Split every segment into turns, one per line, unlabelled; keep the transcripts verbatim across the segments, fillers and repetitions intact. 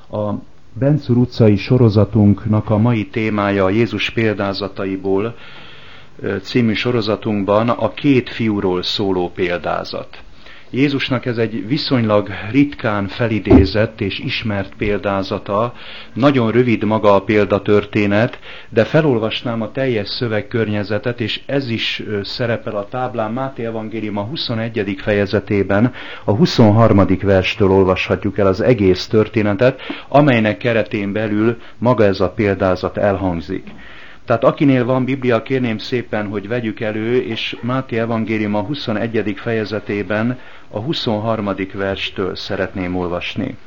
A Bencúr utcai sorozatunknak a mai témája a Jézus példázataiból című sorozatunkban a két fiúról szóló példázat. Jézusnak ez egy viszonylag ritkán felidézett és ismert példázata, nagyon rövid maga a példatörténet, de felolvasnám a teljes szövegkörnyezetet, és ez is szerepel a táblán. Máté evangélium a huszonegyedik fejezetében, a huszonharmadik verstől olvashatjuk el az egész történetet, amelynek keretén belül maga ez a példázat elhangzik. Tehát akinél van Biblia, kérném szépen, hogy vegyük elő, és Máté evangélium a huszonegyedik fejezetében a huszonharmadik verstől szeretném olvasni.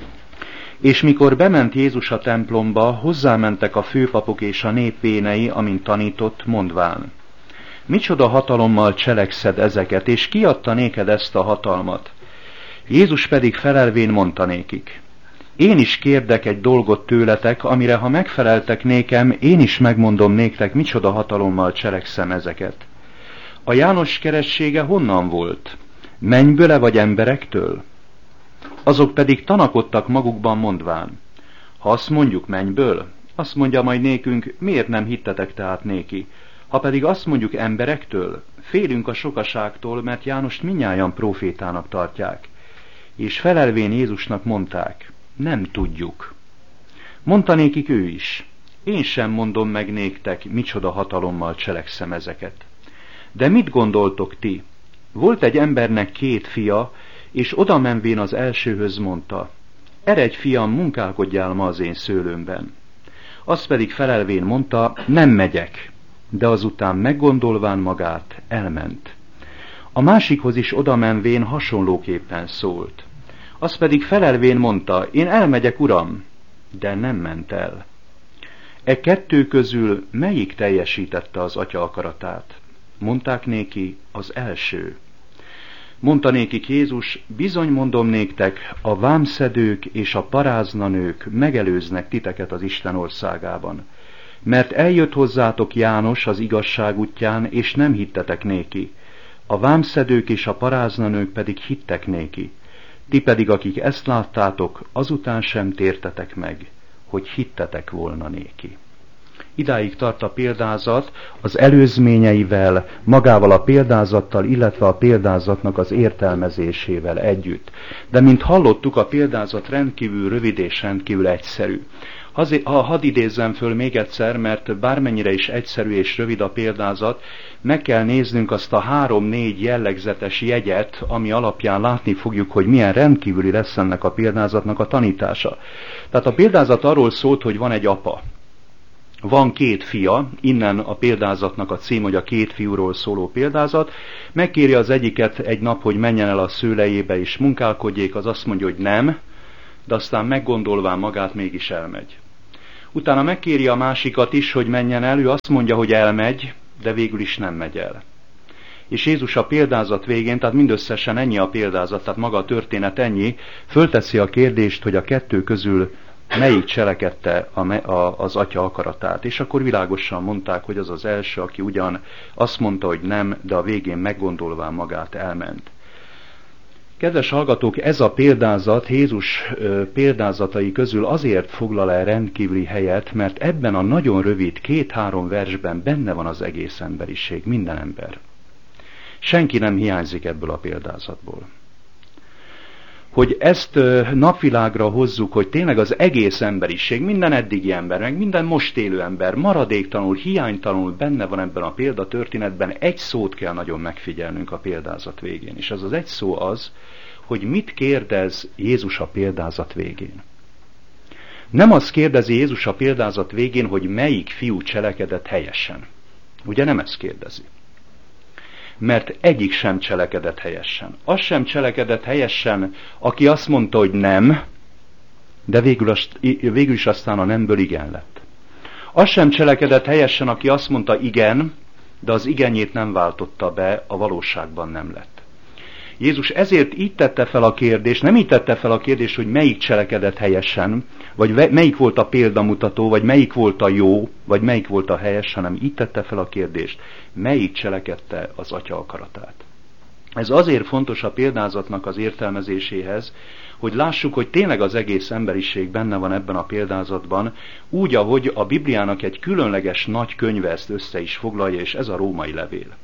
És mikor bement Jézus a templomba, hozzámentek a főpapok és a nép vénei, amint tanított, mondván: micsoda hatalommal cselekszed ezeket, és ki adta néked ezt a hatalmat? Jézus pedig felelvén mondta nékik: én is kérdek egy dolgot tőletek, amire ha megfeleltek nékem, én is megmondom néktek, micsoda hatalommal cselekszem ezeket. A János keressége honnan volt? Mennyből-e vagy emberektől? Azok pedig tanakodtak magukban mondván: ha azt mondjuk mennyből, azt mondja majd nékünk, miért nem hittetek tehát néki? Ha pedig azt mondjuk emberektől, félünk a sokaságtól, mert Jánost mindnyájan prófétának tartják. És felelvén Jézusnak mondták: nem tudjuk. Mondta nékik ő is: én sem mondom meg néktek, micsoda hatalommal cselekszem ezeket. De mit gondoltok ti? Volt egy embernek két fia, és oda menvén az elsőhöz mondta: eredj, fiam, munkálkodjál ma az én szőlőmben. Az pedig felelvén mondta: nem megyek. De azután meggondolván magát, elment. A másikhoz is oda menvén hasonlóképpen szólt. Az pedig felelvén mondta: én elmegyek, uram, de nem ment el. E kettő közül melyik teljesítette az atya akaratát? Mondták néki: az első. Mondta nékik Jézus: bizony mondom néktek, a vámszedők és a paráznanők megelőznek titeket az Isten országában. Mert eljött hozzátok János az igazság útján, és nem hittetek néki. A vámszedők és a paráznanők pedig hittek néki. Ti pedig, akik ezt láttátok, azután sem tértetek meg, hogy hittetek volna néki. Idáig tart a példázat az előzményeivel, magával a példázattal, illetve a példázatnak az értelmezésével együtt. De mint hallottuk, a példázat rendkívül rövid és rendkívül egyszerű. Ha hadd idézzem föl még egyszer, mert bármennyire is egyszerű és rövid a példázat, meg kell néznünk azt a három-négy jellegzetes jegyet, ami alapján látni fogjuk, hogy milyen rendkívüli lesz ennek a példázatnak a tanítása. Tehát a példázat arról szólt, hogy van egy apa. Van két fia, innen a példázatnak a cím, hogy a két fiúról szóló példázat. Megkéri az egyiket egy nap, hogy menjen el a szőlejébe és munkálkodjék, az azt mondja, hogy nem, de aztán meggondolván magát mégis elmegy. Utána megkéri a másikat is, hogy menjen el, ő azt mondja, hogy elmegy, de végül is nem megy el. És Jézus a példázat végén, tehát mindösszesen ennyi a példázat, tehát maga a történet ennyi, fölteszi a kérdést, hogy a kettő közül melyik cselekedte az atya akaratát. És akkor világosan mondták, hogy az az első, aki ugyan azt mondta, hogy nem, de a végén meggondolván magát elment. Kedves hallgatók, ez a példázat Jézus példázatai közül azért foglal el rendkívüli helyet, mert ebben a nagyon rövid két-három versben benne van az egész emberiség, minden ember. Senki nem hiányzik ebből a példázatból. Hogy ezt napvilágra hozzuk, hogy tényleg az egész emberiség, minden eddigi ember, meg minden most élő ember maradéktalanul, hiánytalanul benne van ebben a példatörténetben, egy szót kell nagyon megfigyelnünk a példázat végén. És az az egy szó az, hogy mit kérdez Jézus a példázat végén. Nem azt kérdezi Jézus a példázat végén, hogy melyik fiú cselekedett helyesen. Ugye nem ezt kérdezi. Mert egyik sem cselekedett helyesen. Az sem cselekedett helyesen, aki azt mondta, hogy nem, de végül, azt, végül is aztán a nemből igen lett. Az sem cselekedett helyesen, aki azt mondta igen, de az igenjét nem váltotta be, a valóságban nem lett. Jézus ezért így tette fel a kérdést, nem így tette fel a kérdést, hogy melyik cselekedett helyesen, vagy melyik volt a példamutató, vagy melyik volt a jó, vagy melyik volt a helyes, hanem így tette fel a kérdést, melyik cselekedte az atya akaratát. Ez azért fontos a példázatnak az értelmezéséhez, hogy lássuk, hogy tényleg az egész emberiség benne van ebben a példázatban, úgy, ahogy a Bibliának egy különleges nagy könyve ezt össze is foglalja, és ez a római levél.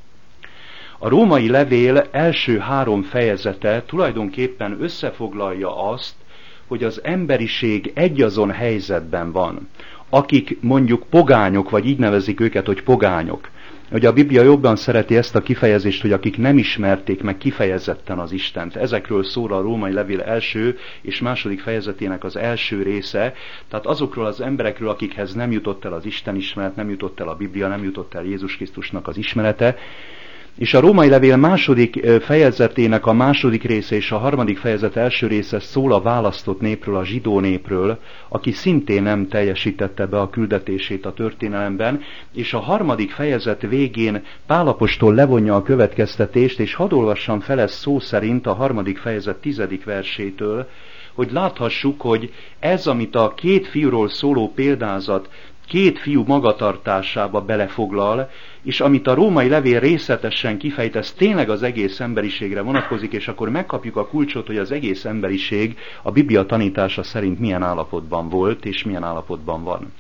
A római levél első három fejezete tulajdonképpen összefoglalja azt, hogy az emberiség egyazon helyzetben van. Akik mondjuk pogányok, vagy így nevezik őket, hogy pogányok. Ugye a Biblia jobban szereti ezt a kifejezést, hogy akik nem ismerték meg kifejezetten az Istent. Ezekről szól a római levél első és második fejezetének az első része. Tehát azokról az emberekről, akikhez nem jutott el az Isten ismeret, nem jutott el a Biblia, nem jutott el Jézus Krisztusnak az ismerete. És a római levél második fejezetének a második része és a harmadik fejezet első része szól a választott népről, a zsidó népről, aki szintén nem teljesítette be a küldetését a történelemben, és a harmadik fejezet végén Pál apostol levonja a következtetést, és hadd olvassam fel ezt szó szerint a harmadik fejezet tizedik versétől, hogy láthassuk, hogy ez, amit a két fiúról szóló példázat két fiú magatartásába belefoglal, és amit a római levél részletesen kifejt, ez tényleg az egész emberiségre vonatkozik, és akkor megkapjuk a kulcsot, hogy az egész emberiség a Biblia tanítása szerint milyen állapotban volt, és milyen állapotban van.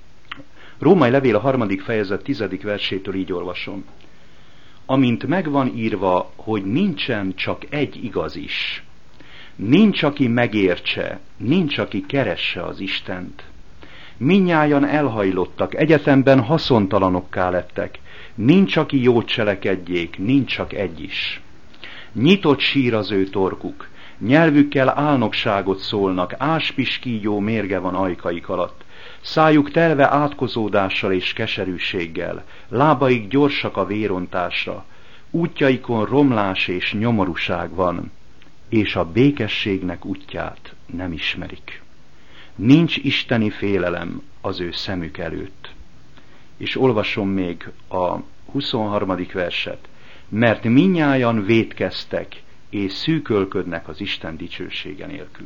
Római levél a harmadik fejezet tizedik versétől így olvasom. Amint megvan írva, hogy nincsen csak egy igaz is, nincs, aki megértse, nincs, aki keresse az Istent. Mindnyájan elhajlottak, egyetemben haszontalanokká lettek, nincs, aki jót cselekedjék, nincs csak egy is. Nyitott sír az ő torkuk, nyelvükkel álnokságot szólnak, áspiskígyó mérge van ajkaik alatt. Szájuk telve átkozódással és keserűséggel, lábaik gyorsak a vérontásra, útjaikon romlás és nyomorúság van, és a békességnek útját nem ismerik. Nincs isteni félelem az ő szemük előtt. És olvasom még a huszonharmadik verset. Mert mindnyájan vétkeztek, és szűkölködnek az Isten dicsősége nélkül.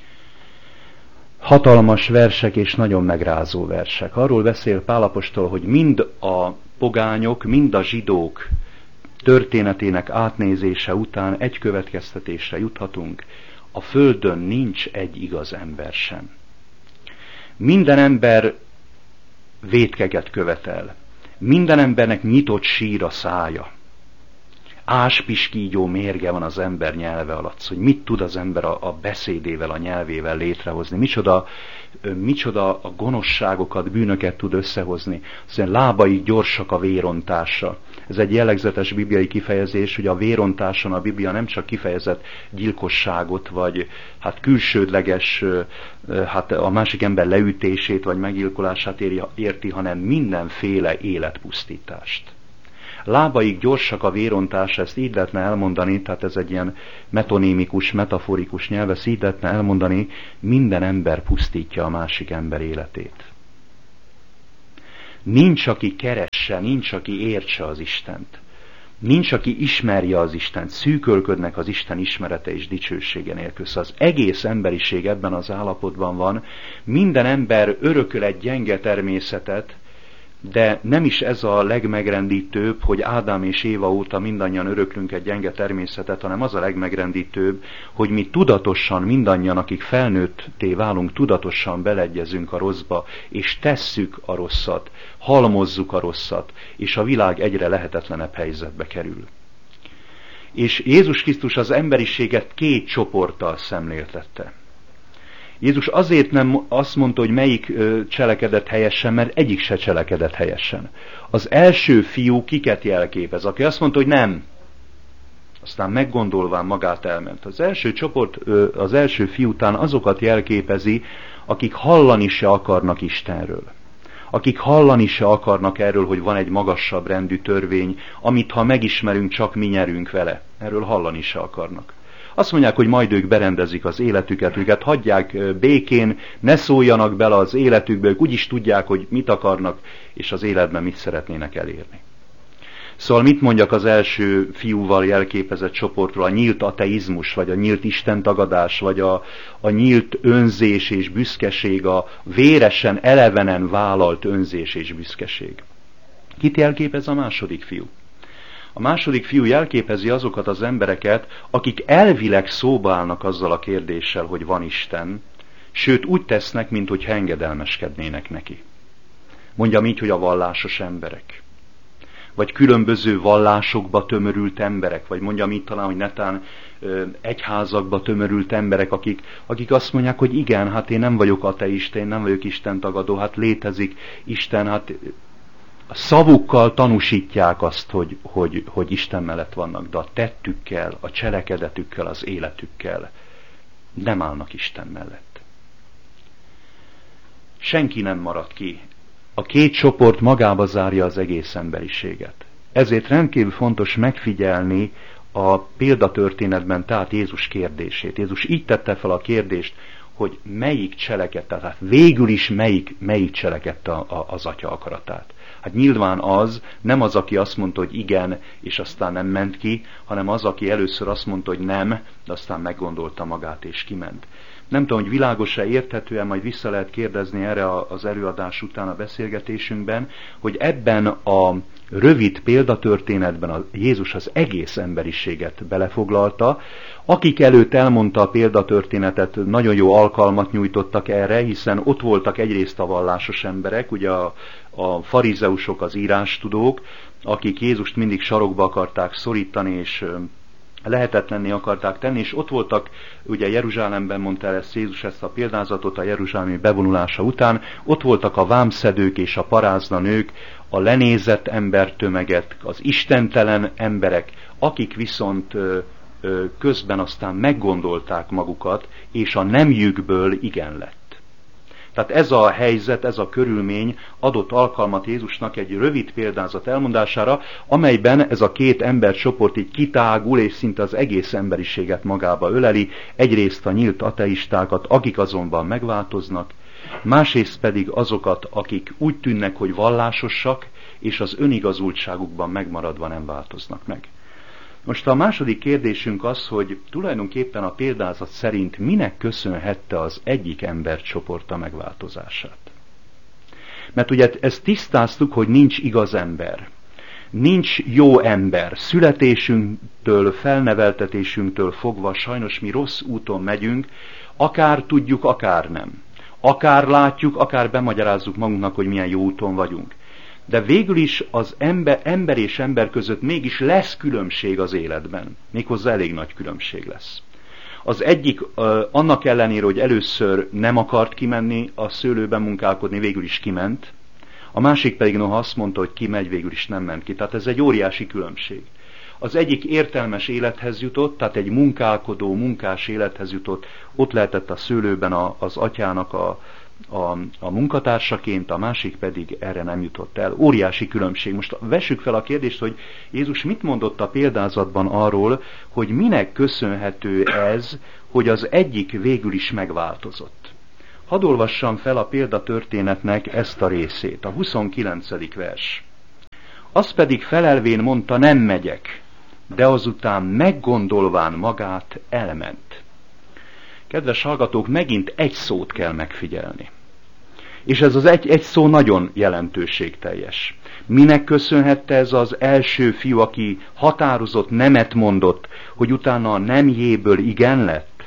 Hatalmas versek és nagyon megrázó versek. Arról beszél Pál apostol, hogy mind a pogányok, mind a zsidók történetének átnézése után egy következtetésre juthatunk. A földön nincs egy igaz ember sem. Minden ember vétkeket követel. Minden embernek nyitott sír a szája. Áspiskígyó mérge van az ember nyelve alatt, hogy mit tud az ember a, a beszédével, a nyelvével létrehozni, micsoda, micsoda a gonoszságokat, bűnöket tud összehozni. Szóval lábai gyorsak a vérontásra. Ez egy jellegzetes bibliai kifejezés, hogy a vérontáson a Biblia nem csak kifejezett gyilkosságot, vagy hát külsődleges, hát a másik ember leütését, vagy meggyilkolását érti, hanem mindenféle életpusztítást. Lábaik gyorsak a vérontás, ezt így lehetne elmondani, tehát ez egy ilyen metonímikus, metaforikus nyelv, ezt így lehetne elmondani, minden ember pusztítja a másik ember életét. Nincs, aki keresse, nincs, aki értse az Istent. Nincs, aki ismerje az Istent, szűkölködnek az Isten ismerete és dicsősége nélkül. Szóval az egész emberiség ebben az állapotban van, minden ember örököl egy gyenge természetet, de nem is ez a legmegrendítőbb, hogy Ádám és Éva óta mindannyian öröklünk egy gyenge természetet, hanem az a legmegrendítőbb, hogy mi tudatosan, mindannyian, akik felnőtté válunk, tudatosan beleegyezünk a rosszba, és tesszük a rosszat, halmozzuk a rosszat, és a világ egyre lehetetlenebb helyzetbe kerül. És Jézus Krisztus az emberiséget két csoporttal szemléltette. Jézus azért nem azt mondta, hogy melyik cselekedett helyesen, mert egyik se cselekedett helyesen. Az első fiú kiket jelképez, aki azt mondta, hogy nem. Aztán meggondolván magát elment. Az első csoport, az első fiú után azokat jelképezi, akik hallani se akarnak Istenről. Akik hallani se akarnak erről, hogy van egy magasabb rendű törvény, amit ha megismerünk, csak mi nyerünk vele. Erről hallani se akarnak. Azt mondják, hogy majd ők berendezik az életüket, őket hagyják békén, ne szóljanak bele az életükbe, ők úgyis tudják, hogy mit akarnak, és az életben mit szeretnének elérni. Szóval mit mondjak az első fiúval jelképezett csoportról, a nyílt ateizmus, vagy a nyílt istentagadás, vagy a, a nyílt önzés és büszkeség, a véresen, elevenen vállalt önzés és büszkeség. Kit jelképez a második fiú? A második fiú jelképezi azokat az embereket, akik elvileg szóba állnak azzal a kérdéssel, hogy van Isten, sőt úgy tesznek, minthogyha engedelmeskednének neki. Mondjam így, hogy a vallásos emberek. Vagy különböző vallásokba tömörült emberek, vagy mondjam így talán, hogy netán ö, egyházakba tömörült emberek, akik, akik azt mondják, hogy igen, hát én nem vagyok ateista, én nem vagyok istentagadó, hát létezik Isten, hát a szavukkal tanúsítják azt, hogy, hogy, hogy Isten mellett vannak, de a tettükkel, a cselekedetükkel, az életükkel nem állnak Isten mellett. Senki nem marad ki. A két csoport magába zárja az egész emberiséget. Ezért rendkívül fontos megfigyelni a példatörténetben, tehát Jézus kérdését. Jézus így tette fel a kérdést, hogy melyik cselekedte, tehát végül is melyik, melyik cselekedte a, a, az Atya akaratát. Hát nyilván az, nem az, aki azt mondta, hogy igen, és aztán nem ment ki, hanem az, aki először azt mondta, hogy nem, de aztán meggondolta magát és kiment. Nem tudom, hogy világos-e, érthetően, majd vissza lehet kérdezni erre az előadás után a beszélgetésünkben, hogy ebben a rövid példatörténetben a Jézus az egész emberiséget belefoglalta. Akik előtt elmondta a példatörténetet, nagyon jó alkalmat nyújtottak erre, hiszen ott voltak egyrészt a vallásos emberek, ugye a, a farizeusok, az írástudók, akik Jézust mindig sarokba akarták szorítani, és lehetetlenné akarták tenni, és ott voltak, ugye Jeruzsálemben mondta el ezt Jézus ezt a példázatot a jeruzsálemi bevonulása után, ott voltak a vámszedők és a paráznanők, a lenézett embertömeget, az istentelen emberek, akik viszont ö, ö, közben aztán meggondolták magukat, és a nemjükből igen lett. Tehát ez a helyzet, ez a körülmény adott alkalmat Jézusnak egy rövid példázat elmondására, amelyben ez a két embercsoport így kitágul, és szinte az egész emberiséget magába öleli, egyrészt a nyílt ateistákat, akik azonban megváltoznak, másrészt pedig azokat, akik úgy tűnnek, hogy vallásosak, és az önigazultságukban megmaradva nem változnak meg. Most a második kérdésünk az, hogy tulajdonképpen a példázat szerint minek köszönhette az egyik embercsoport a megváltozását. Mert ugye ezt tisztáztuk, hogy nincs igaz ember. Nincs jó ember. Születésünktől, felneveltetésünktől fogva sajnos mi rossz úton megyünk, akár tudjuk, akár nem. Akár látjuk, akár bemagyarázzuk magunknak, hogy milyen jó úton vagyunk. De végül is az ember, ember és ember között mégis lesz különbség az életben. Méghozzá elég nagy különbség lesz. Az egyik annak ellenére, hogy először nem akart kimenni a szőlőben munkálkodni, végül is kiment. A másik pedig noha azt mondta, hogy kimegy, végül is nem ment ki. Tehát ez egy óriási különbség. Az egyik értelmes élethez jutott, tehát egy munkálkodó, munkás élethez jutott, ott lehetett a szőlőben a, az atyának a A, a munkatársaként, a másik pedig erre nem jutott el. Óriási különbség. Most vessük fel a kérdést, hogy Jézus mit mondott a példázatban arról, hogy minek köszönhető ez, hogy az egyik végül is megváltozott. Hadd olvassam fel a példatörténetnek ezt a részét, a huszonkilencedik vers. Az pedig felelvén mondta, nem megyek, de azután meggondolván magát elment. Kedves hallgatók, megint egy szót kell megfigyelni. És ez az egy, egy szó nagyon jelentőségteljes. Minek köszönhette ez az első fiú, aki határozott nemet mondott, hogy utána a nemjéből igen lett?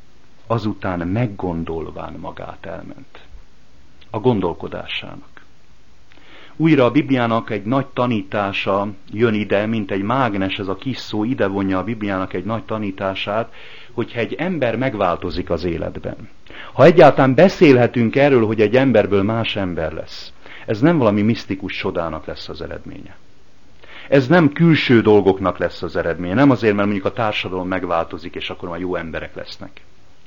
Azután meggondolván magát elment. A gondolkodásának. Újra a Bibliának egy nagy tanítása jön ide, mint egy mágnes, ez a kis szó ide vonja a Bibliának egy nagy tanítását, hogyha egy ember megváltozik az életben. Ha egyáltalán beszélhetünk erről, hogy egy emberből más ember lesz, ez nem valami misztikus csodának lesz az eredménye. Ez nem külső dolgoknak lesz az eredménye, nem azért, mert mondjuk a társadalom megváltozik, és akkor már jó emberek lesznek.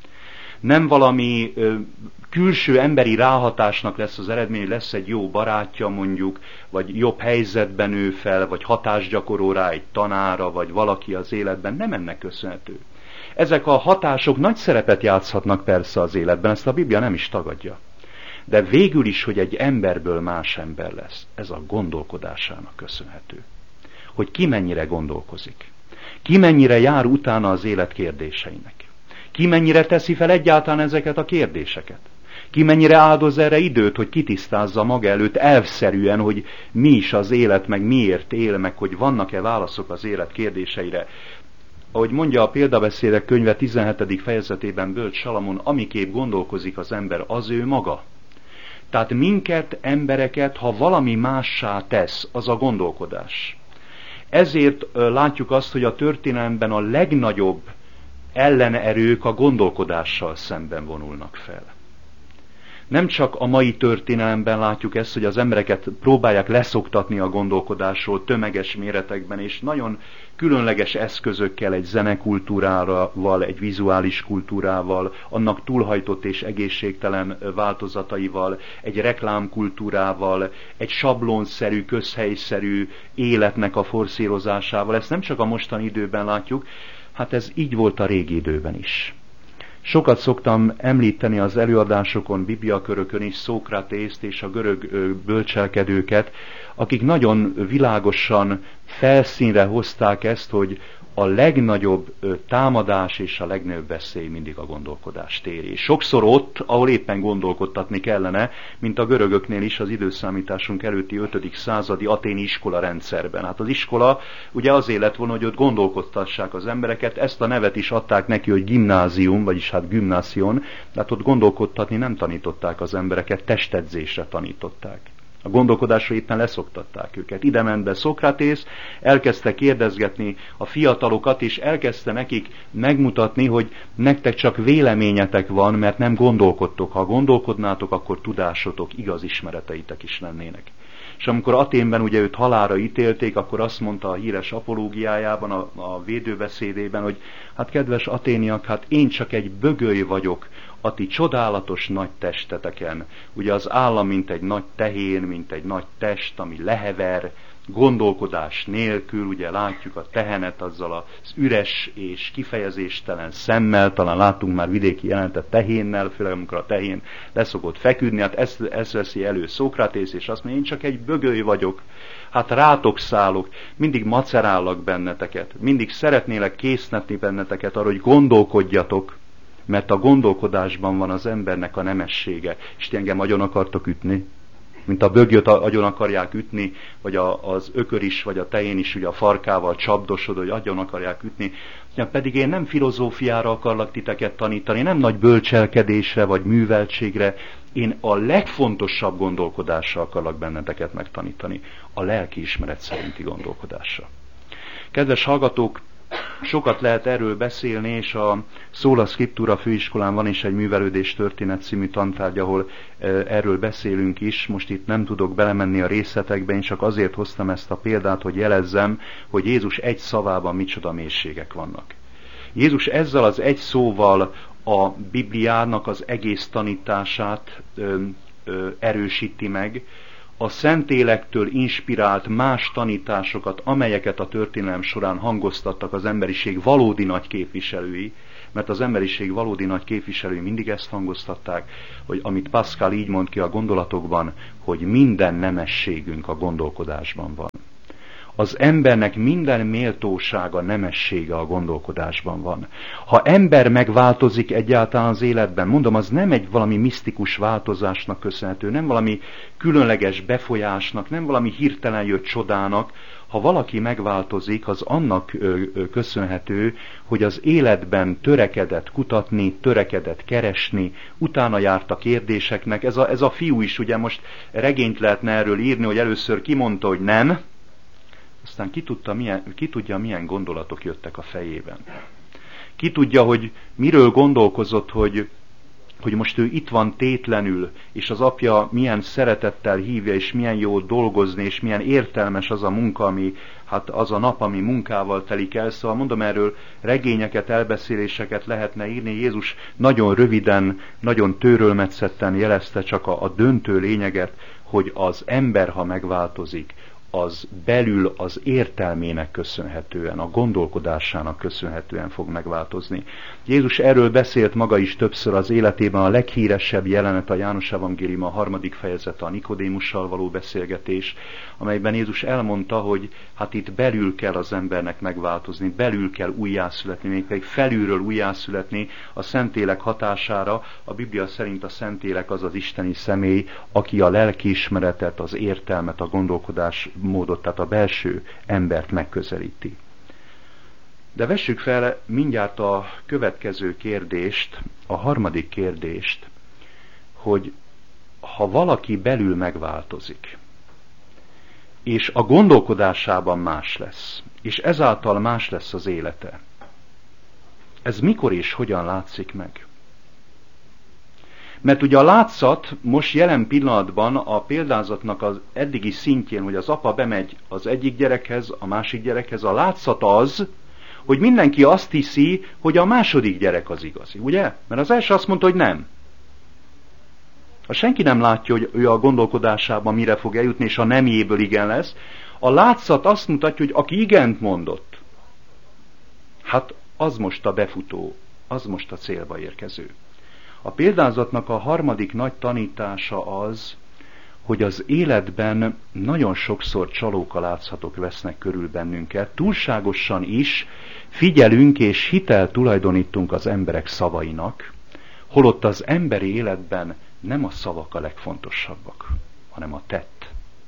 Nem valami ö, külső emberi ráhatásnak lesz az eredmény, hogy lesz egy jó barátja mondjuk, vagy jobb helyzetben nő fel, vagy hatást gyakorol rá egy tanára, vagy valaki az életben, nem ennek köszönhető. Ezek a hatások nagy szerepet játszhatnak persze az életben, ezt a Biblia nem is tagadja. De végül is, hogy egy emberből más ember lesz, ez a gondolkodásának köszönhető. Hogy ki mennyire gondolkozik. Ki mennyire jár utána az élet kérdéseinek. Ki mennyire teszi fel egyáltalán ezeket a kérdéseket. Ki mennyire áldoz erre időt, hogy kitisztázza maga előtt elvszerűen, hogy mi is az élet, meg miért él, meg hogy vannak-e válaszok az élet kérdéseire. Ahogy mondja a Példabeszédek könyve tizenhetedik fejezetében Bölcs Salamon, amiképp gondolkozik az ember, az ő maga. Tehát minket, embereket, ha valami mássá tesz, az a gondolkodás. Ezért látjuk azt, hogy a történelemben a legnagyobb ellenerők a gondolkodással szemben vonulnak fel. Nem csak a mai történelemben látjuk ezt, hogy az embereket próbálják leszoktatni a gondolkodásról tömeges méretekben, és nagyon különleges eszközökkel, egy zenekultúrával, egy vizuális kultúrával, annak túlhajtott és egészségtelen változataival, egy reklámkultúrával, egy sablonszerű, közhelyszerű életnek a forszírozásával. Ezt nem csak a mostani időben látjuk, hát ez így volt a régi időben is. Sokat szoktam említeni az előadásokon, bibliakörökön is Szókratészt és a görög bölcselkedőket, akik nagyon világosan felszínre hozták ezt, hogy a legnagyobb támadás és a legnagyobb veszély mindig a gondolkodás téré. Sokszor ott, ahol éppen gondolkodtatni kellene, mint a görögöknél is az időszámításunk előtti ötödik századi aténi iskola rendszerben. Hát az iskola ugye azért lett volna, hogy ott gondolkodtassák az embereket, ezt a nevet is adták neki, hogy gimnázium, vagyis hát gymnásion, de hát ott gondolkodtatni nem tanították az embereket, testedzésre tanították. A gondolkodásra éppen leszoktatták őket. Ide ment be Szokratész, elkezdte kérdezgetni a fiatalokat, és elkezdte nekik megmutatni, hogy nektek csak véleményetek van, mert nem gondolkodtok. Ha gondolkodnátok, akkor tudásotok, igaz ismereteitek is lennének. És amikor Aténben ugye őt halálra ítélték, akkor azt mondta a híres apológiájában, a, a védőbeszédében, hogy hát kedves aténiak, hát én csak egy bögöly vagyok a ti csodálatos nagy testeteken. Ugye az állam, mint egy nagy tehén, mint egy nagy test, ami lehever, gondolkodás nélkül, ugye látjuk a tehenet azzal az üres és kifejezéstelen szemmel, talán láttunk már vidéki jelentet tehénnel, főleg amikor a tehén leszokott feküdni, hát ezt, ezt veszi elő Szókratész, és azt mondja, én csak egy bögöly vagyok, hát rátok szállok, mindig macerállak benneteket, mindig szeretnélek késztetni benneteket arra, hogy gondolkodjatok, mert a gondolkodásban van az embernek a nemessége. És ti engem agyon akartok ütni? Mint a bögyöt agyon akarják ütni, vagy a, az ökör is, vagy a tehén is ugye a farkával csapdosod, hogy agyon akarják ütni. Ja, pedig én nem filozófiára akarlak titeket tanítani, nem nagy bölcselkedésre, vagy műveltségre. Én a legfontosabb gondolkodásra akarlak benneteket megtanítani. A lelkiismeret szerinti gondolkodásra. Kedves hallgatók, sokat lehet erről beszélni, és a Sola Scriptura főiskolán van is egy művelődés történet című tantárgy, ahol erről beszélünk is. Most itt nem tudok belemenni a részletekbe, én csak azért hoztam ezt a példát, hogy jelezzem, hogy Jézus egy szavában micsoda mélységek vannak. Jézus ezzel az egy szóval a Bibliának az egész tanítását ö, ö, erősíti meg, a Szentélektől inspirált más tanításokat, amelyeket a történelem során hangoztattak az emberiség valódi nagy képviselői, mert az emberiség valódi nagy képviselői mindig ezt hangoztatták, hogy amit Pascal így mond ki a gondolatokban, hogy minden nemességünk a gondolkodásban van. Az embernek minden méltósága, nemessége a gondolkodásban van. Ha ember megváltozik egyáltalán az életben, mondom, az nem egy valami misztikus változásnak köszönhető, nem valami különleges befolyásnak, nem valami hirtelen jött csodának. Ha valaki megváltozik, az annak köszönhető, hogy az életben törekedett kutatni, törekedett keresni, utána járt a kérdéseknek. Ez a, ez a fiú is, ugye most regényt lehetne erről írni, hogy először kimondta, hogy nem, aztán ki, tudta, milyen, ki tudja, milyen gondolatok jöttek a fejében. Ki tudja, hogy miről gondolkozott, hogy, hogy most ő itt van tétlenül, és az apja milyen szeretettel hívja, és milyen jó dolgozni, és milyen értelmes az a munka, ami, hát az a nap, ami munkával telik el. Szóval mondom, erről regényeket, elbeszéléseket lehetne írni. Jézus nagyon röviden, nagyon tőrölmetszetten jelezte csak a, a döntő lényeget, hogy az ember, ha megváltozik, az belül az értelmének köszönhetően, a gondolkodásának köszönhetően fog megváltozni. Jézus erről beszélt maga is többször az életében, a leghíresebb jelenet a János Evangélium a harmadik fejezete, a Nikodémussal való beszélgetés, amelyben Jézus elmondta, hogy hát itt belül kell az embernek megváltozni, belül kell újjászületni, mégpedig felülről újjászületni a Szentlélek hatására. A Biblia szerint a Szentlélek az az isteni személy, aki a lelkiismeretet, az értelmet, a gondolkodás módot, tehát a belső embert megközelíti. De vessük fel mindjárt a következő kérdést, a harmadik kérdést, hogy ha valaki belül megváltozik, és a gondolkodásában más lesz, és ezáltal más lesz az élete, ez mikor és hogyan látszik meg? Mert ugye a látszat most jelen pillanatban a példázatnak az eddigi szintjén, hogy az apa bemegy az egyik gyerekhez, a másik gyerekhez, a látszat az, hogy mindenki azt hiszi, hogy a második gyerek az igazi, ugye? Mert az első azt mondta, hogy nem. Ha senki nem látja, hogy ő a gondolkodásában mire fog eljutni, és a nemjéből igen lesz, a látszat azt mutatja, hogy aki igent mondott, hát az most a befutó, az most a célba érkező. A példázatnak a harmadik nagy tanítása az, hogy az életben nagyon sokszor csalóka látszatok vesznek körül bennünket, túlságosan is figyelünk és hitelt tulajdonítunk az emberek szavainak, holott az emberi életben nem a szavak a legfontosabbak, hanem a tett.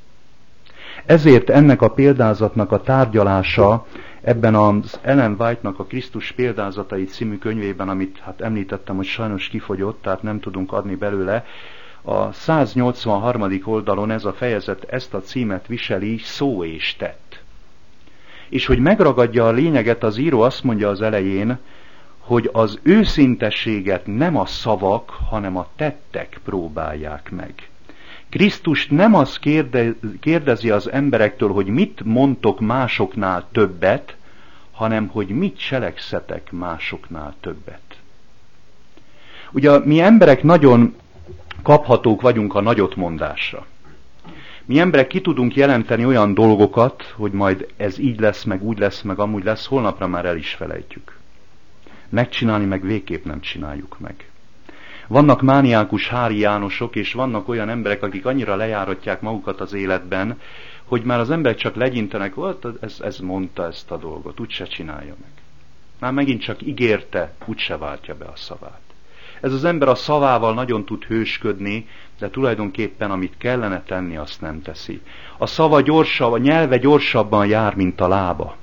Ezért ennek a példázatnak a tárgyalása ebben az Ellen White-nak a Krisztus példázatai című könyvében, amit hát említettem, hogy sajnos kifogyott, tehát nem tudunk adni belőle, a száznyolcvanharmadik oldalon ez a fejezet ezt a címet viseli, szó és tett. És hogy megragadja a lényeget, az író azt mondja az elején, hogy az őszintességet nem a szavak, hanem a tettek próbálják meg. Krisztus nem azt kérde, kérdezi az emberektől, hogy mit mondtok másoknál többet, hanem hogy mit cselekszetek másoknál többet. Ugye mi emberek nagyon kaphatók vagyunk a nagyotmondásra. Mi emberek ki tudunk jelenteni olyan dolgokat, hogy majd ez így lesz, meg úgy lesz, meg amúgy lesz, holnapra már el is felejtjük. Megcsinálni meg végképp nem csináljuk meg. Vannak mániákus Hári Jánosok, és vannak olyan emberek, akik annyira lejáratják magukat az életben, hogy már az emberek csak legyintenek, ez, ez mondta ezt a dolgot, úgyse csinálja meg. Már megint csak ígérte, úgyse váltja be a szavát. Ez az ember a szavával nagyon tud hősködni, de tulajdonképpen amit kellene tenni, azt nem teszi. A szava gyorsabb, a nyelve gyorsabban jár, mint a lába.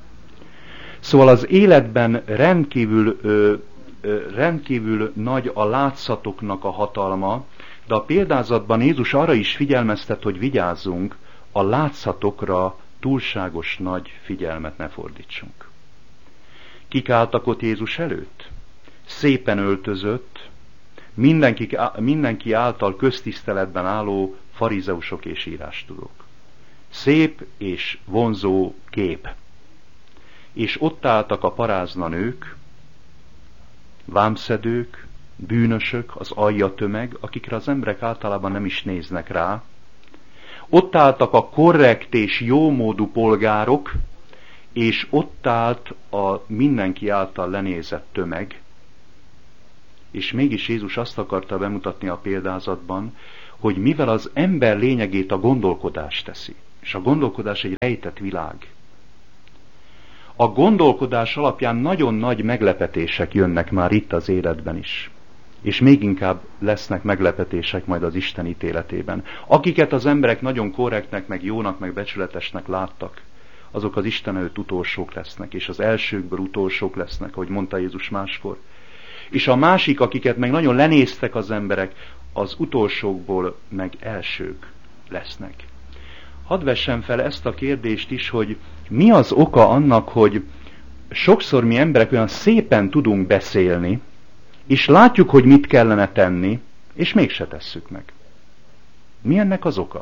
Szóval az életben rendkívül, ö, ö, rendkívül nagy a látszatoknak a hatalma, de a példázatban Jézus arra is figyelmeztet, hogy vigyázzunk, a látszatokra túlságos nagy figyelmet ne fordítsunk. Kik álltak ott Jézus előtt? Szépen öltözött, mindenki, mindenki által köztiszteletben álló farizeusok és írástudók. Szép és vonzó kép. És ott álltak a parázna nők, vámszedők, bűnösök, az alja tömeg, akikre az emberek általában nem is néznek rá. Ott álltak a korrekt és jómódú polgárok, és ott állt a mindenki által lenézett tömeg. És mégis Jézus azt akarta bemutatni a példázatban, hogy mivel az ember lényegét a gondolkodás teszi, és a gondolkodás egy rejtett világ, a gondolkodás alapján nagyon nagy meglepetések jönnek már itt az életben is. És még inkább lesznek meglepetések majd az Isten ítéletében. Akiket az emberek nagyon korrektnek, meg jónak, meg becsületesnek láttak, azok az Isten előtt utolsók lesznek, és az elsőkből utolsók lesznek, ahogy mondta Jézus máskor. És a másik, akiket meg nagyon lenéztek az emberek, az utolsókból meg elsők lesznek. Hadd vessem fel ezt a kérdést is, hogy mi az oka annak, hogy sokszor mi emberek olyan szépen tudunk beszélni, és látjuk, hogy mit kellene tenni, és mégse tesszük meg. Mi ennek az oka?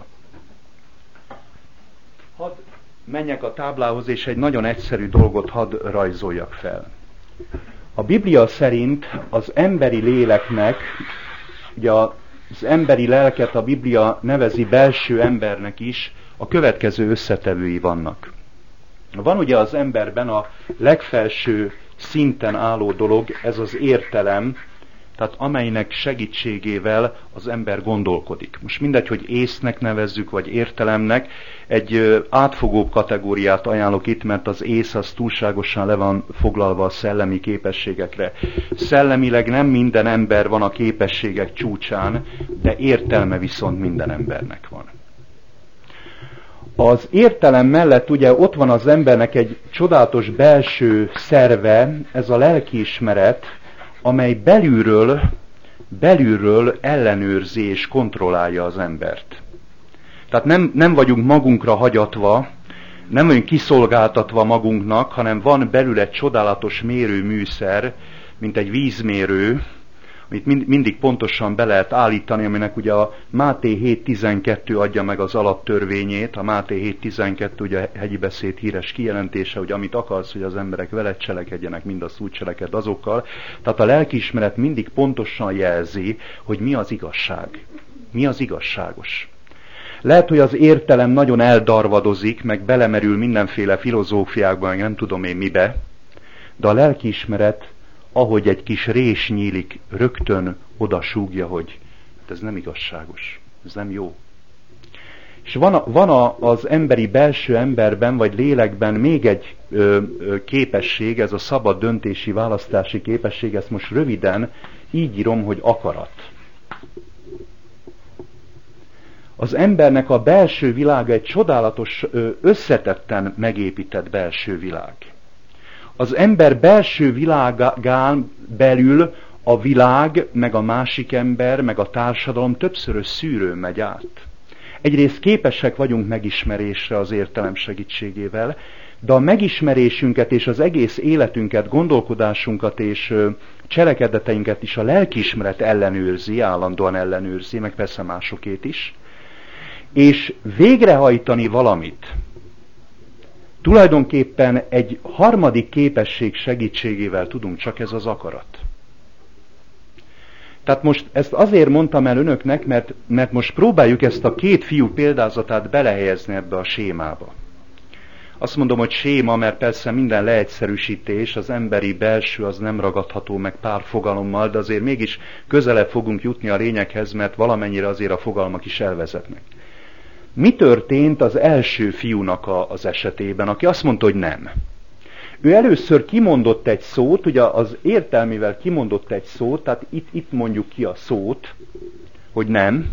Hadd menjek a táblához, és egy nagyon egyszerű dolgot hadd rajzoljak fel. A Biblia szerint az emberi léleknek, ugye a az emberi lelket a Biblia nevezi belső embernek is, a következő összetevői vannak. Van ugye az emberben a legfelső szinten álló dolog, ez az értelem, tehát amelynek segítségével az ember gondolkodik. Most mindegy, hogy észnek nevezzük, vagy értelemnek, egy átfogóbb kategóriát ajánlok itt, mert az ész az túlságosan le van foglalva a szellemi képességekre. Szellemileg nem minden ember van a képességek csúcsán, de értelme viszont minden embernek van. Az értelem mellett ugye ott van az embernek egy csodálatos belső szerve, ez a lelkiismeret, amely belülről, belülről ellenőrzi és kontrollálja az embert. Tehát nem, nem vagyunk magunkra hagyatva, nem vagyunk kiszolgáltatva magunknak, hanem van belül egy csodálatos mérőműszer, mint egy vízmérő, amit mind, mindig pontosan be lehet állítani, aminek ugye a Máté hét tizenkettő adja meg az alaptörvényét. A Máté hét tizenkettő ugye a hegyi beszéd híres kijelentése, hogy amit akarsz, hogy az emberek veled cselekedjenek, mindazt úgy cseleked azokkal. Tehát a lelkiismeret mindig pontosan jelzi, hogy mi az igazság, mi az igazságos. Lehet, hogy az értelem nagyon eldarvadozik, meg belemerül mindenféle filozófiákba, meg nem tudom én mibe, de a lelkiismeret, ahogy egy kis rés nyílik, rögtön oda súgja, hogy ez nem igazságos, ez nem jó. És van, a, van a, az emberi belső emberben, vagy lélekben még egy ö, ö, képesség, ez a szabad döntési, választási képesség, ezt most röviden így írom, hogy akarat. Az embernek a belső világa egy csodálatos, ö, összetetten megépített belső világ. Az ember belső világán belül a világ, meg a másik ember, meg a társadalom többszörös szűrőn megy át. Egyrészt képesek vagyunk megismerésre az értelem segítségével, de a megismerésünket és az egész életünket, gondolkodásunkat és cselekedeteinket is a lelkiismeret ellenőrzi, állandóan ellenőrzi, meg persze másokét is, és végrehajtani valamit, tulajdonképpen egy harmadik képesség segítségével tudunk, csak ez az akarat. Tehát most ezt azért mondtam el önöknek, mert, mert most próbáljuk ezt a két fiú példázatát belehelyezni ebbe a sémába. Azt mondom, hogy séma, mert persze minden leegyszerűsítés, az emberi belső az nem ragadható meg pár fogalommal, de azért mégis közelebb fogunk jutni a lényeghez, mert valamennyire azért a fogalmak is elvezetnek. Mi történt az első fiúnak a, az esetében, aki azt mondta, hogy nem? Ő először kimondott egy szót, ugye az értelmével kimondott egy szót, tehát itt, itt mondjuk ki a szót, hogy nem,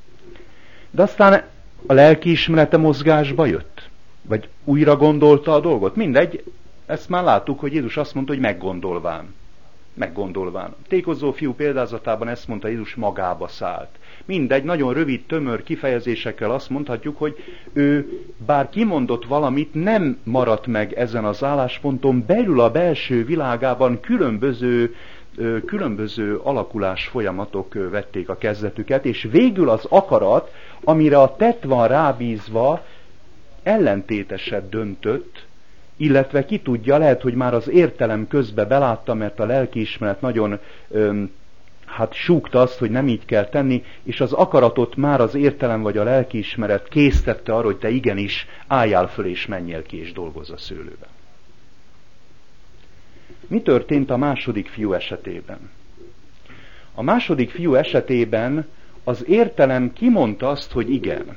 de aztán a lelkiismerete mozgásba jött, vagy újra gondolta a dolgot. Mindegy, ezt már láttuk, hogy Jézus azt mondta, hogy meggondolván. Meggondolván. Tékozó fiú példázatában ezt mondta, Jézus magába szállt. Mindegy, nagyon rövid, tömör kifejezésekkel azt mondhatjuk, hogy ő bár kimondott valamit, nem maradt meg ezen az állásponton, belül a belső világában különböző, különböző alakulás folyamatok vették a kezdetüket, és végül az akarat, amire a tett van rábízva, ellentéteset döntött, illetve ki tudja, lehet, hogy már az értelem közbe belátta, mert a lelkiismeret nagyon öm, hát súgta azt, hogy nem így kell tenni, és az akaratot már az értelem vagy a lelkiismeret késztette arra, hogy te igenis álljál föl és menjél ki és dolgozz a szőlőben. Mi történt a második fiú esetében? A második fiú esetében az értelem kimondta azt, hogy igen.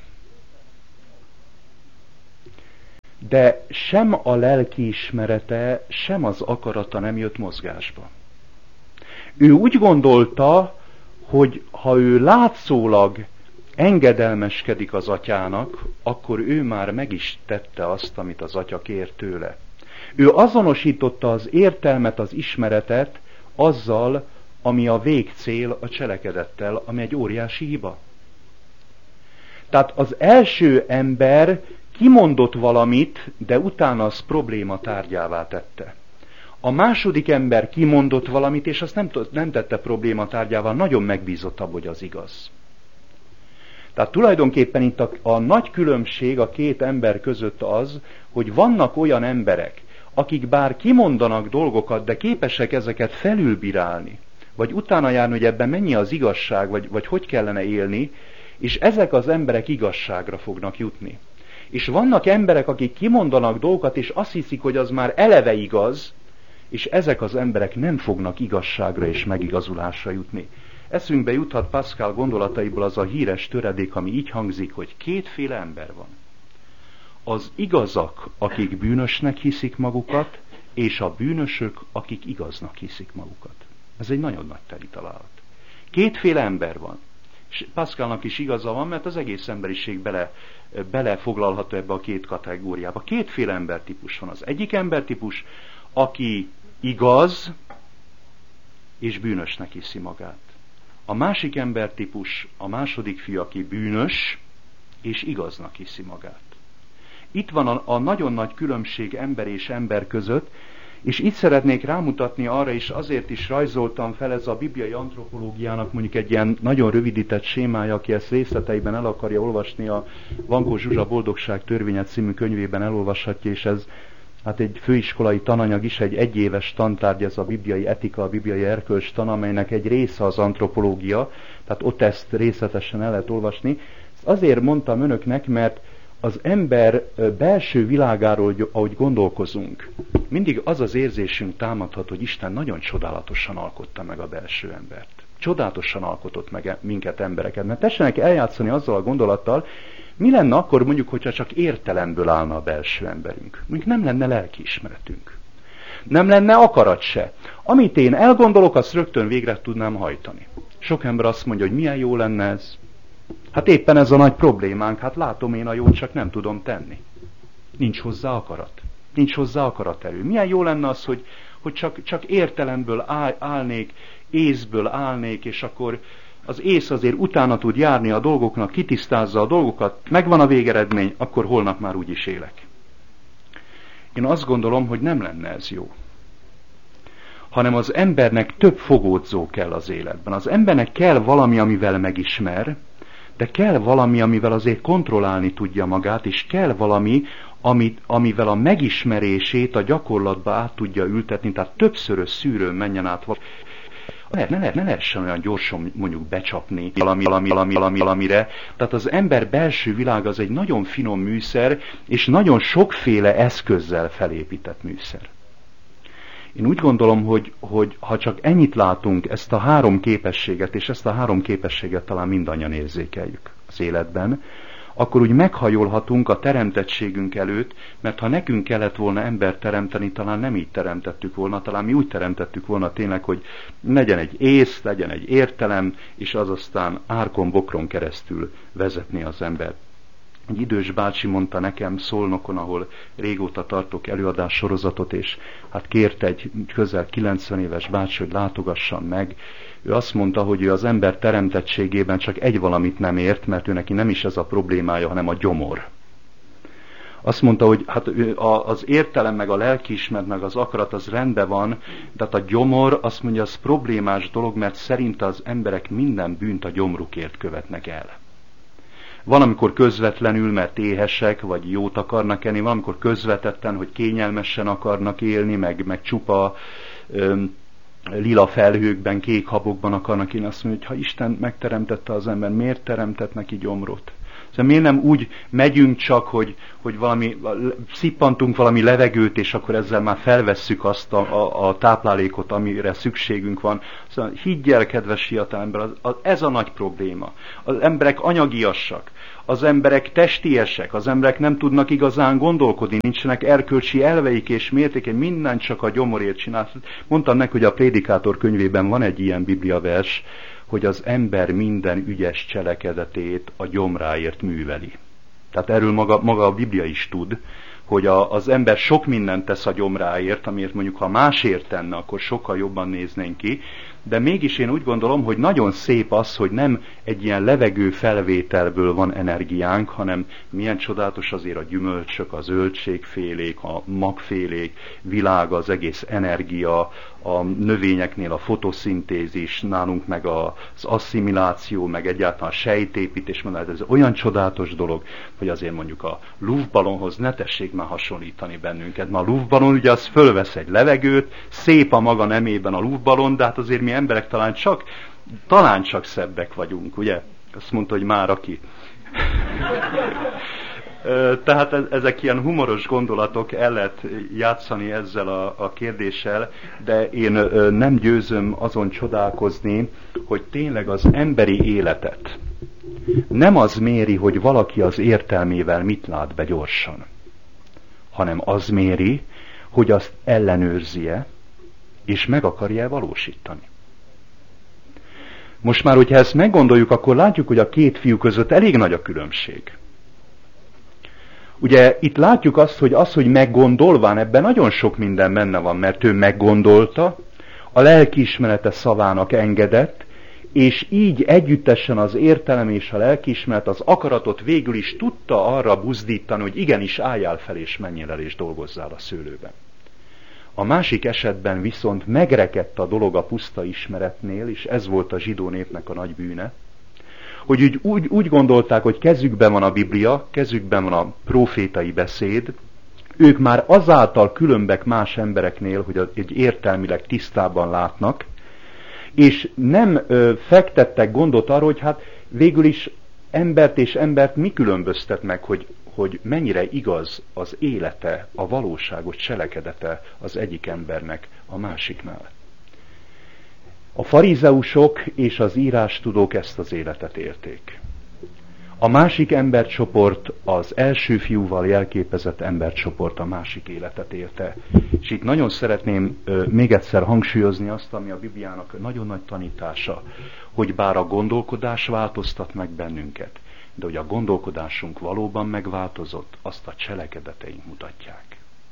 De sem a lelkiismerete, sem az akarata nem jött mozgásba. Ő úgy gondolta, hogy ha ő látszólag engedelmeskedik az atyának, akkor ő már meg is tette azt, amit az atya kér tőle. Ő azonosította az értelmet, az ismeretet azzal, ami a végcél a cselekedettel, ami egy óriási hiba. Tehát az első ember kimondott valamit, de utána az probléma tárgyává tette. A második ember kimondott valamit, és azt nem, nem tette probléma tárgyává, nagyon megbízott abban, hogy az igaz. Tehát tulajdonképpen itt a, a nagy különbség a két ember között az, hogy vannak olyan emberek, akik bár kimondanak dolgokat, de képesek ezeket felülbírálni. vagy utána járni, hogy ebben mennyi az igazság, vagy, vagy hogy kellene élni, és ezek az emberek igazságra fognak jutni. És vannak emberek, akik kimondanak dolgokat, és azt hiszik, hogy az már eleve igaz, és ezek az emberek nem fognak igazságra és megigazulásra jutni. Eszünkbe juthat Pascal gondolataiból az a híres töredék, ami így hangzik, hogy kétféle ember van. Az igazak, akik bűnösnek hiszik magukat, és a bűnösök, akik igaznak hiszik magukat. Ez egy nagyon nagy teli találat. Kétféle ember van. És Pascalnak is igaza van, mert az egész emberiség bele, belefoglalható ebbe a két kategóriába. Kétféle embertípus van. Az egyik embertípus, aki igaz, és bűnösnek hiszi magát. A másik embertípus, a második fiú, aki bűnös, és igaznak hiszi magát. Itt van a, a nagyon nagy különbség ember és ember között, és itt szeretnék rámutatni arra, és azért is rajzoltam fel, ez a bibliai antropológiának mondjuk egy ilyen nagyon rövidített sémája, aki ezt részleteiben el akarja olvasni, a Vankó Zsuzsa Boldogság törvénye című könyvében elolvashatja, és ez hát egy főiskolai tananyag is, egy egyéves tantárgy, ez a bibliai etika, a bibliai erkölcs tan, amelynek egy része az antropológia, tehát ott ezt részletesen el lehet olvasni. Ezt azért mondtam önöknek, mert az ember belső világáról, ahogy gondolkozunk, mindig az az érzésünk támadhat, hogy Isten nagyon csodálatosan alkotta meg a belső embert. Csodálatosan alkotott meg minket, embereket. Mert tessenek eljátszani azzal a gondolattal, mi lenne akkor mondjuk, hogyha csak értelemből állna a belső emberünk? Mondjuk nem lenne lelkiismeretünk. Nem lenne akarat se. Amit én elgondolok, azt rögtön végre tudnám hajtani. Sok ember azt mondja, hogy milyen jó lenne ez. Hát éppen ez a nagy problémánk, hát látom én a jót, csak nem tudom tenni. Nincs hozzá akarat. Nincs hozzá akaraterő. Milyen jó lenne az, hogy, hogy csak, csak értelemből áll, állnék, észből állnék, és akkor az ész azért utána tud járni a dolgoknak, kitisztázza a dolgokat, megvan a végeredmény, akkor holnap már úgy is élek. Én azt gondolom, hogy nem lenne ez jó. Hanem az embernek több fogódzó kell az életben. Az embernek kell valami, amivel megismer, de kell valami, amivel azért kontrollálni tudja magát, és kell valami, amit, amivel a megismerését a gyakorlatba át tudja ültetni, tehát többszörös szűrőn menjen át. Ne, ne, ne lehessen olyan gyorsan mondjuk becsapni valami, valami, valami, valami, valamire. Tehát az ember belső világ az egy nagyon finom műszer, és nagyon sokféle eszközzel felépített műszer. Én úgy gondolom, hogy, hogy ha csak ennyit látunk, ezt a három képességet, és ezt a három képességet talán mindannyian érzékeljük az életben, akkor úgy meghajolhatunk a teremtettségünk előtt, mert ha nekünk kellett volna embert teremteni, talán nem így teremtettük volna, talán mi úgy teremtettük volna tényleg, hogy legyen egy ész, legyen egy értelem, és az aztán árkon, bokron keresztül vezetni az embert. Egy idős bácsi mondta nekem Szolnokon, ahol régóta tartok előadás sorozatot, és hát kért egy közel kilencven éves bácsi, hogy látogassam meg. Ő azt mondta, hogy ő az ember teremtettségében csak egy valamit nem ért, mert ő neki nem is ez a problémája, hanem a gyomor. Azt mondta, hogy hát az értelem, meg a lelkiismeret, meg az akarat az rendben van, de hát a gyomor, azt mondja, az problémás dolog, mert szerint az emberek minden bűnt a gyomrukért követnek el. Van, amikor közvetlenül, mert éhesek, vagy jót akarnak enni, van, amikor közvetetten, hogy kényelmesen akarnak élni, meg, meg csupa öm, lila felhőkben, kék habokban akarnak élni. Azt mondja, hogy ha Isten megteremtette az ember, miért teremtett neki gyomrot? Szóval miért nem úgy megyünk csak, hogy, hogy valami, szippantunk valami levegőt, és akkor ezzel már felvesszük azt a, a, a táplálékot, amire szükségünk van. Szóval higgyel, kedves fiatalember, az, az, ez a nagy probléma. Az emberek anyagiasak, az emberek testiesek, az emberek nem tudnak igazán gondolkodni, nincsenek erkölcsi elveik és mértéke, minden csak a gyomorért csinál. Mondtam neki, hogy a Prédikátor könyvében van egy ilyen bibliavers, hogy az ember minden ügyes cselekedetét a gyomráért műveli. Tehát erről maga, maga a Biblia is tud, hogy a, az ember sok mindent tesz a gyomráért, amiért mondjuk ha másért tenne, akkor sokkal jobban néznénk ki, de mégis én úgy gondolom, hogy nagyon szép az, hogy nem egy ilyen levegő felvételből van energiánk, hanem milyen csodálatos azért a gyümölcsök, a zöldségfélék, a magfélék világa, az egész energia, a növényeknél a fotoszintézis, nálunk meg az asszimiláció, meg egyáltalán a sejtépítés, ez olyan csodálatos dolog, hogy azért mondjuk a luftballonhoz ne tessék már hasonlítani bennünket. Ma a luftballon ugye az fölvesz egy levegőt, szép a maga nemében a luftballon, de hát azért mi mi emberek talán csak, talán csak szebbek vagyunk, ugye? Azt mondta, hogy már aki. Tehát ezek ilyen humoros gondolatok, el lehet játszani ezzel a, a kérdéssel, de én nem győzöm azon csodálkozni, hogy tényleg az emberi életet nem az méri, hogy valaki az értelmével mit lát be gyorsan, hanem az méri, hogy azt ellenőrzie, és meg akarja valósítani. Most már, hogyha ezt meggondoljuk, akkor látjuk, hogy a két fiú között elég nagy a különbség. Ugye itt látjuk azt, hogy az, hogy meggondolván, ebben nagyon sok minden benne van, mert ő meggondolta, a lelkiismerete szavának engedett, és így együttesen az értelem és a lelkiismeret az akaratot végül is tudta arra buzdítani, hogy igenis álljál fel és menjél el és dolgozzál a szőlőben. A másik esetben viszont megrekedt a dolog a puszta ismeretnél, és ez volt a zsidó népnek a nagy bűne, hogy úgy, úgy, úgy gondolták, hogy kezükben van a Biblia, kezükben van a prófétai beszéd, ők már azáltal különbek más embereknél, hogy egy értelmileg tisztában látnak, és nem ö, fektettek gondot arra, hogy hát végül is embert és embert mi különböztet meg, hogy, hogy mennyire igaz az élete, a valóságos cselekedete az egyik embernek a másiknál. A farizeusok és az írástudók ezt az életet élték. A másik embercsoport, az első fiúval jelképezett embercsoport a másik életet élte. És itt nagyon szeretném ö, még egyszer hangsúlyozni azt, ami a Bibliának nagyon nagy tanítása, hogy bár a gondolkodás változtat meg bennünket, de hogy a gondolkodásunk valóban megváltozott, azt a cselekedeteink mutatják.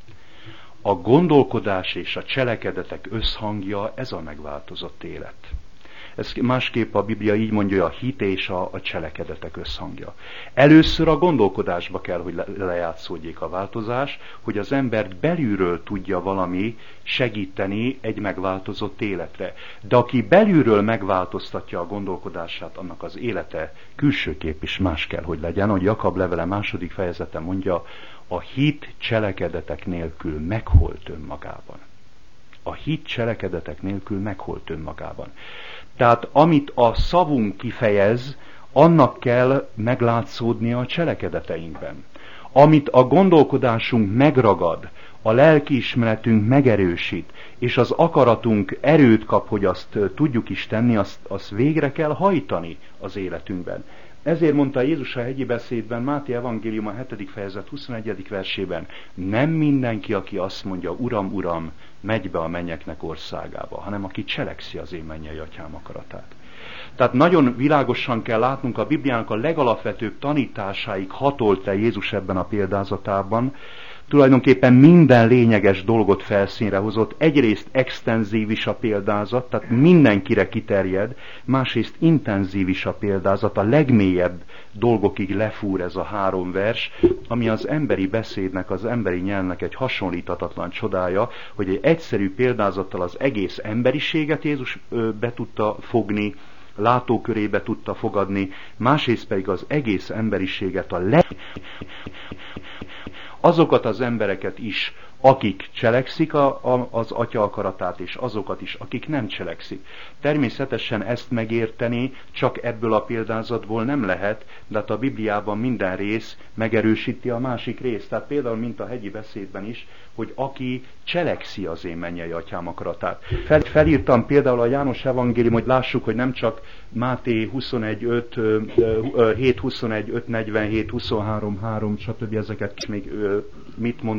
A gondolkodás és a cselekedetek összhangja, ez a megváltozott élet. Ez másképp a Biblia így mondja, a hit és a, a cselekedetek összhangja. Először a gondolkodásba kell, hogy le, lejátszódjék a változás, hogy az embert belülről tudja valami segíteni egy megváltozott életre. De aki belülről megváltoztatja a gondolkodását, annak az élete külsőképp is más kell, hogy legyen. Ahogy Jakab levele második fejezete mondja, a hit cselekedetek nélkül megholt önmagában. A hit cselekedetek nélkül megholt önmagában. Tehát amit a szavunk kifejez, annak kell meglátszódnia a cselekedeteinkben. Amit a gondolkodásunk megragad, a lelkiismeretünk megerősít, és az akaratunk erőt kap, hogy azt tudjuk is tenni, azt, azt végre kell hajtani az életünkben. Ezért mondta Jézus a hegyi beszédben, Máté evangélium a hetedik fejezet huszonegyedik versében, nem mindenki, aki azt mondja, Uram, Uram, megy be a mennyeknek országába, hanem aki cselekszi az én mennyei atyám akaratát. Tehát nagyon világosan kell látnunk, a Bibliának a legalapvetőbb tanításáig hatolt el Jézus ebben a példázatában, tulajdonképpen minden lényeges dolgot felszínre hozott, egyrészt extenzív is a példázat, tehát mindenkire kiterjed, másrészt intenzív is a példázat, a legmélyebb dolgokig lefúr ez a három vers, ami az emberi beszédnek, az emberi nyelvnek egy hasonlíthatatlan csodája, hogy egy egyszerű példázattal az egész emberiséget Jézus be tudta fogni, látókörébe tudta fogadni, másrészt pedig az egész emberiséget, a leg... azokat az embereket is, akik cselekszik a, a, az atya akaratát, és azokat is, akik nem cselekszik. Természetesen ezt megérteni csak ebből a példázatból nem lehet, de hát a Bibliában minden rész megerősíti a másik részt. Tehát például, mint a hegyi beszédben is, hogy aki cselekszi az én mennyei atyám akaratát. Fel, felírtam például a János evangélium, hogy lássuk, hogy nem csak Máté huszonegy öt, hét huszonegy, öt negyvenhét, huszonhárom három, stb. Ezeket még mit mond